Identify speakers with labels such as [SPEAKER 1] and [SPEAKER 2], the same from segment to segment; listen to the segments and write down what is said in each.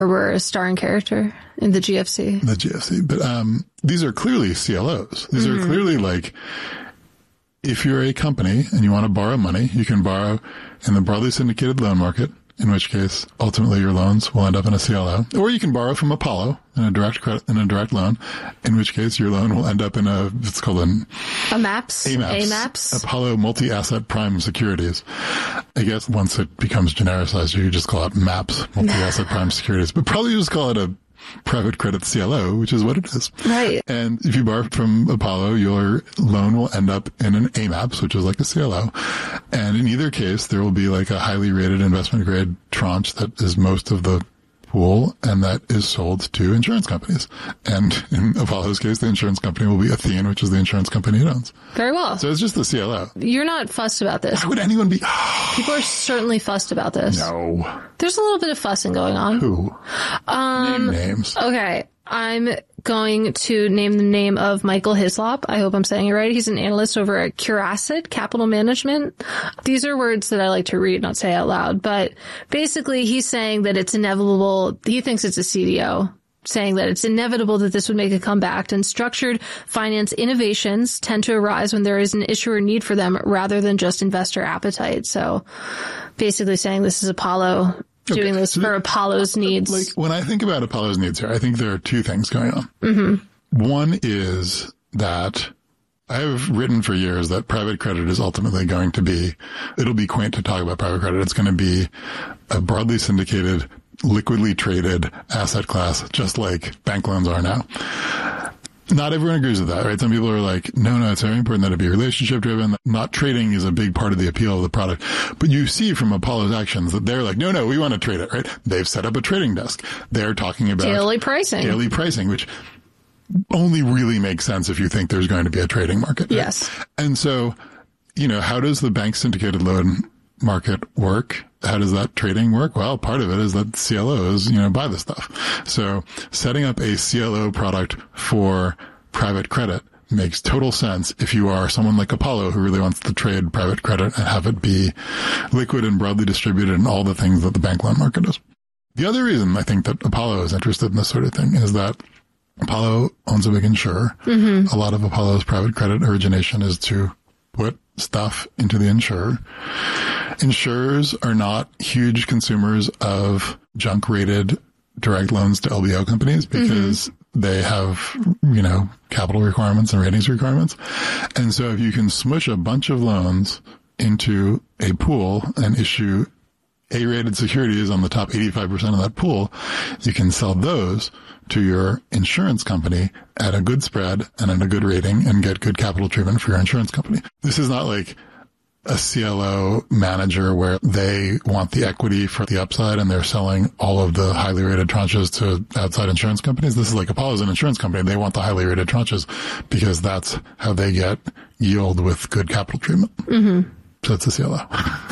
[SPEAKER 1] were a starring character in the GFC.
[SPEAKER 2] The GFC. But these are clearly CLOs. These are clearly like, if you're a company and you want to borrow money, you can borrow in the broadly syndicated loan market, in which case ultimately your loans will end up in a CLO. Or you can borrow from Apollo in a direct credit, in a direct loan, in which case your loan will end up in it's called AMAPS. Apollo Multi-Asset Prime Securities. I guess once it becomes genericized, you just call it MAPS, Multi-Asset Prime Securities. But probably just call it a private credit CLO, which is what it is.
[SPEAKER 1] Right.
[SPEAKER 2] And if you borrow from Apollo, your loan will end up in an AMAPS, which is like a CLO. And in either case, there will be like a highly rated investment grade tranche that is most of the pool, and that is sold to insurance companies. And in Apollo's case, the insurance company will be Athene, which is the insurance company it owns.
[SPEAKER 1] Very well.
[SPEAKER 2] So it's just the CLO.
[SPEAKER 1] You're not fussed about this.
[SPEAKER 2] Why would anyone be?
[SPEAKER 1] People are certainly fussed about this.
[SPEAKER 2] No.
[SPEAKER 1] There's a little bit of fussing going on.
[SPEAKER 2] Who? Name names.
[SPEAKER 1] Okay. I'm going to name the name of Michael Hislop. I hope I'm saying it right. He's an analyst over at Curasset Capital Management. These are words that I like to read, not say out loud. But basically, he's saying that it's inevitable. He thinks it's a CDO, saying that it's inevitable that this would make a comeback, and structured finance innovations tend to arise when there is an issuer need for them rather than just investor appetite. So basically saying this is Apollo doing this for Apollo's needs.
[SPEAKER 2] Like, when I think about Apollo's needs here, I think there are two things going on. One is that I have written for years that private credit is ultimately going to be, it'll be quaint to talk about private credit. It's going to be a broadly syndicated, liquidly traded asset class, just like bank loans are now. Not everyone agrees with that, right? Some people are like, no, it's very important that it be relationship driven. Not trading is a big part of the appeal of the product. But you see from Apollo's actions that they're like, no, we want to trade it, right? They've set up a trading desk. They're talking about
[SPEAKER 1] daily pricing,
[SPEAKER 2] which only really makes sense if you think there's going to be a trading market. Right?
[SPEAKER 1] Yes.
[SPEAKER 2] And so, how does the bank syndicated loan market work? How does that trading work? Well, part of it is that CLOs, buy the stuff. So setting up a CLO product for private credit makes total sense if you are someone like Apollo who really wants to trade private credit and have it be liquid and broadly distributed and all the things that the bank loan market is. The other reason I think that Apollo is interested in this sort of thing is that Apollo owns a big insurer. A lot of Apollo's private credit origination is to put stuff into the insurer. Insurers are not huge consumers of junk-rated direct loans to LBO companies because they have, capital requirements and ratings requirements. And so if you can smush a bunch of loans into a pool and issue A-rated securities on the top 85% of that pool, you can sell those to your insurance company at a good spread and at a good rating and get good capital treatment for your insurance company. This is not like a CLO manager where they want the equity for the upside and they're selling all of the highly rated tranches to outside insurance companies. This is like Apollo's an insurance company. They want the highly rated tranches because that's how they get yield with good capital treatment. So it's a CLO.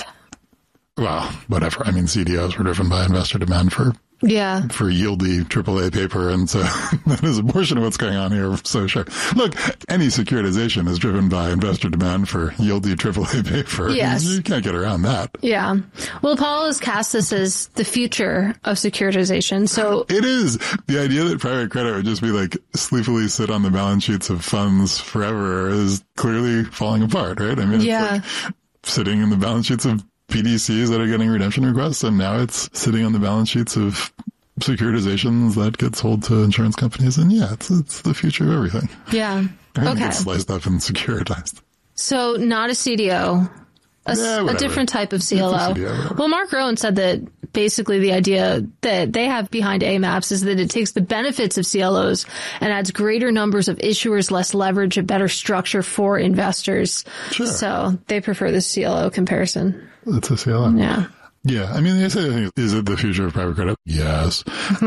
[SPEAKER 2] Well, whatever. I mean, CDOs were driven by investor demand for yieldy AAA paper. And so that is a portion of what's going on here. So sure. Look, any securitization is driven by investor demand for yieldy AAA paper.
[SPEAKER 1] Yes.
[SPEAKER 2] You can't get around that.
[SPEAKER 1] Yeah. Well, Apollo has cast this as the future of securitization. So
[SPEAKER 2] it is. The idea that private credit would just be like sleepily sit on the balance sheets of funds forever is clearly falling apart, right? I mean, it's like sitting in the balance sheets of PDCs that are getting redemption requests, and now it's sitting on the balance sheets of securitizations that get sold to insurance companies. And it's the future of everything.
[SPEAKER 1] Yeah.
[SPEAKER 2] Everything gets sliced up and securitized.
[SPEAKER 1] So not a CDO, a different type of CLO. Well, Mark Rowan said that basically the idea that they have behind AMAPS is that it takes the benefits of CLOs and adds greater numbers of issuers, less leverage, a better structure for investors.
[SPEAKER 2] Sure.
[SPEAKER 1] So they prefer the CLO comparison.
[SPEAKER 2] It's a CLO.
[SPEAKER 1] Yeah.
[SPEAKER 2] Yeah. I mean, they say, is it the future of private credit? Yes.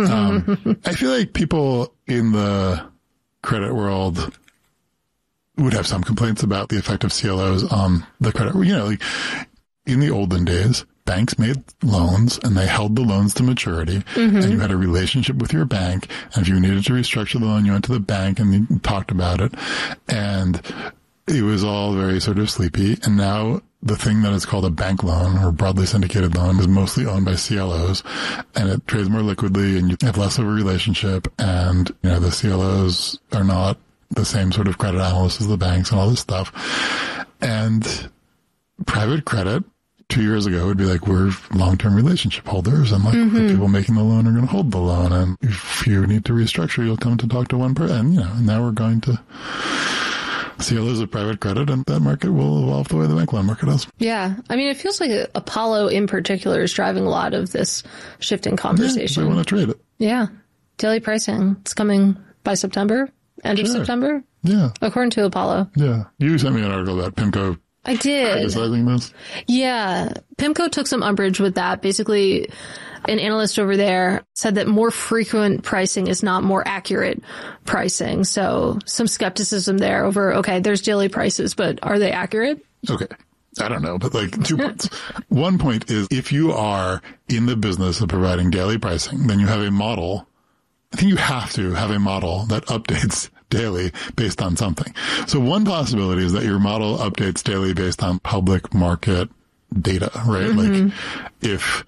[SPEAKER 2] I feel like people in the credit world would have some complaints about the effect of CLOs on the credit. Like in the olden days, banks made loans and they held the loans to maturity and you had a relationship with your bank. And if you needed to restructure the loan, you went to the bank and you talked about it. And it was all very sort of sleepy. And now the thing that is called a bank loan or broadly syndicated loan is mostly owned by CLOs, and it trades more liquidly, and you have less of a relationship. And, the CLOs are not the same sort of credit analysts as the banks and all this stuff. And private credit 2 years ago would be like, we're long-term relationship holders, and like the people making the loan are going to hold the loan. And if you need to restructure, you'll come to talk to one person. And now we're going to CLOs of private credit, and that market will evolve the way the bank loan market does.
[SPEAKER 1] Yeah. I mean, it feels like Apollo in particular is driving a lot of this shift in conversation.
[SPEAKER 2] Yeah, they want to trade it.
[SPEAKER 1] Yeah. Daily pricing. It's coming by September, end of September.
[SPEAKER 2] Yeah.
[SPEAKER 1] According to Apollo.
[SPEAKER 2] Yeah. You sent me an article about PIMCO.
[SPEAKER 1] I did.
[SPEAKER 2] Criticizing this.
[SPEAKER 1] Yeah. PIMCO took some umbrage with that. Basically, an analyst over there said that more frequent pricing is not more accurate pricing. So some skepticism there over, okay, there's daily prices, but are they accurate?
[SPEAKER 2] Okay. I don't know, but like 2 points. One point is, if you are in the business of providing daily pricing, then you have a model. I think you have to have a model that updates daily based on something. So one possibility is that your model updates daily based on public market data, right? Like if,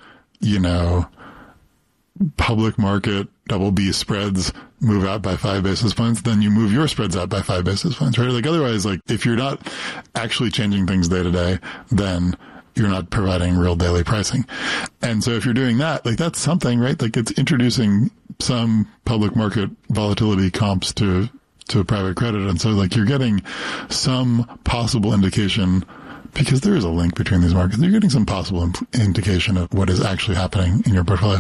[SPEAKER 2] public market double B spreads move out by 5 basis points, then you move your spreads out by 5 basis points, right? Like otherwise, like if you're not actually changing things day to day, then you're not providing real daily pricing. And so if you're doing that, like that's something, right? Like it's introducing some public market volatility comps to private credit. And so like you're getting some possible indication, because there is a link between these markets, you're getting some possible indication of what is actually happening in your portfolio.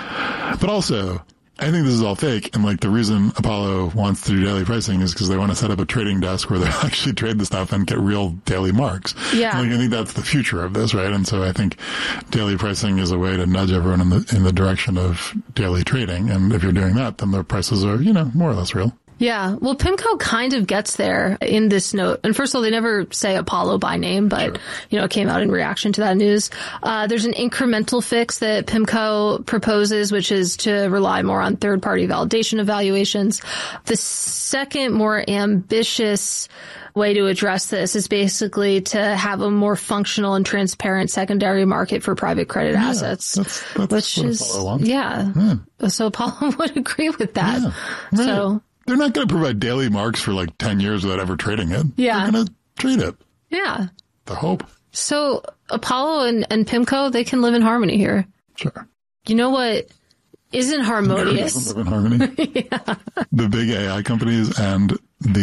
[SPEAKER 2] But also, I think this is all fake. And like the reason Apollo wants to do daily pricing is because they want to set up a trading desk where they actually trade the stuff and get real daily marks.
[SPEAKER 1] Yeah.
[SPEAKER 2] Like I think that's the future of this, right? And so I think daily pricing is a way to nudge everyone in the direction of daily trading. And if you're doing that, then the prices are, more or less real.
[SPEAKER 1] Yeah. Well, PIMCO kind of gets there in this note. And first of all, they never say Apollo by name, but, it came out in reaction to that news. There's an incremental fix that PIMCO proposes, which is to rely more on third-party validation evaluations. The second, more ambitious way to address this is basically to have a more functional and transparent secondary market for private credit assets.
[SPEAKER 2] That's which what is, Apollo wants.
[SPEAKER 1] Yeah. So Apollo would agree with that.
[SPEAKER 2] Yeah. Right.
[SPEAKER 1] So
[SPEAKER 2] they're not going to provide daily marks for like 10 years without ever trading it.
[SPEAKER 1] Yeah.
[SPEAKER 2] They're going to trade it.
[SPEAKER 1] Yeah.
[SPEAKER 2] The hope.
[SPEAKER 1] So Apollo and PIMCO, they can live in harmony here.
[SPEAKER 2] Sure.
[SPEAKER 1] You know what isn't harmonious?
[SPEAKER 2] Doesn't live in harmony.
[SPEAKER 1] Yeah.
[SPEAKER 2] The big AI companies and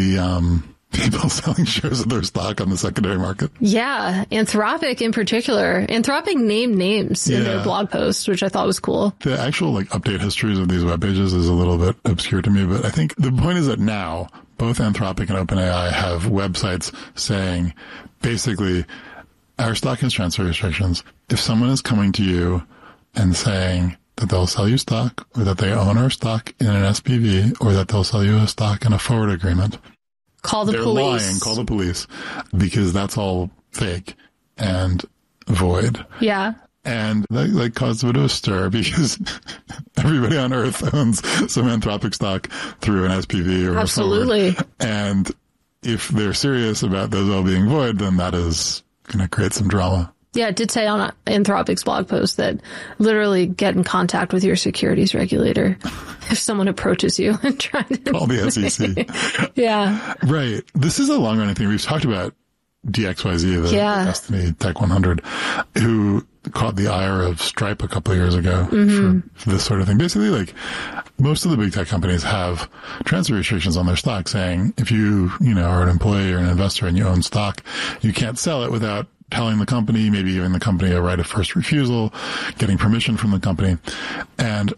[SPEAKER 2] the people selling shares of their stock on the secondary market.
[SPEAKER 1] Yeah. Anthropic in particular. Anthropic named names in their blog post, which I thought was cool.
[SPEAKER 2] The actual like update histories of these web pages is a little bit obscure to me, but I think the point is that now both Anthropic and OpenAI have websites saying basically our stock has transfer restrictions. If someone is coming to you and saying that they'll sell you stock, or that they own our stock in an SPV, or that they'll sell you a stock in a forward agreement,
[SPEAKER 1] call the
[SPEAKER 2] they're
[SPEAKER 1] police.
[SPEAKER 2] Lying. Call the police, because that's all fake and void.
[SPEAKER 1] Yeah.
[SPEAKER 2] And that caused a bit of a stir, because everybody on Earth owns some Anthropic stock through an SPV or
[SPEAKER 1] Absolutely.
[SPEAKER 2] a forward. And if they're serious about those all being void, then that is going to create some drama.
[SPEAKER 1] Yeah, it did say on Anthropic's blog post that literally get in contact with your securities regulator if someone approaches you and tries to
[SPEAKER 2] call the SEC.
[SPEAKER 1] Yeah.
[SPEAKER 2] Right. This is a long-running thing. We've talked about DXYZ, the Destiny Tech 100, who caught the ire of Stripe a couple of years ago for this sort of thing. Basically, like, most of the big tech companies have transfer restrictions on their stock saying if you are an employee or an investor and you own stock, you can't sell it without telling the company, maybe giving the company a right of first refusal, getting permission from the company. And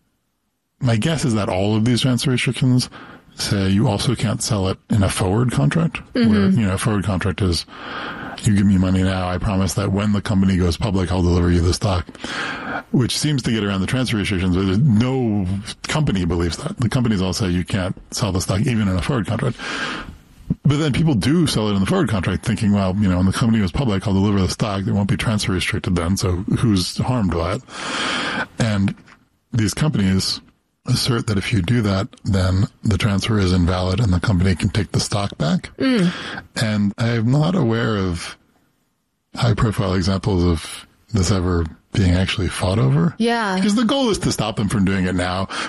[SPEAKER 2] my guess is that all of these transfer restrictions say you also can't sell it in a forward contract, where, a forward contract is, you give me money now, I promise that when the company goes public, I'll deliver you the stock, which seems to get around the transfer restrictions, but no company believes that. The companies all say you can't sell the stock even in a forward contract. But then people do sell it in the forward contract thinking, well, when the company goes public, I'll deliver the stock. They won't be transfer restricted then. So who's harmed by it? And these companies assert that if you do that, then the transfer is invalid and the company can take the stock back. And I'm not aware of high-profile examples of this ever being actually fought over.
[SPEAKER 1] Yeah.
[SPEAKER 2] Because the goal is to stop them from doing it now.